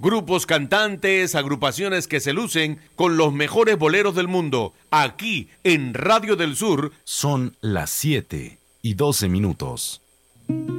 Grupos cantantes, agrupaciones que se lucen con los mejores boleros del mundo. Aquí, en Radio del Sur. Son las 7:12.